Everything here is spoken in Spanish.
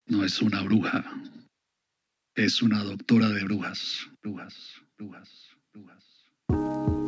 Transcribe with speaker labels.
Speaker 1: No es una bruja, es una doctora de brujas, brujas, brujas.